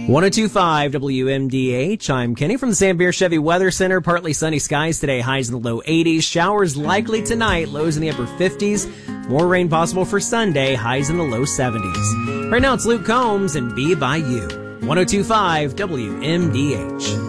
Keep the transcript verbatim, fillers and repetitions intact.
one oh two point five W M D H. I'm Kenny from the Sam Beer Chevy Weather Center. Partly sunny skies today, highs in the low eighties. Showers likely tonight, lows in the upper fifties. More rain possible for Sunday, highs in the low seventies. Right now it's Luke Combs and Be By You. one oh two point five W M D H.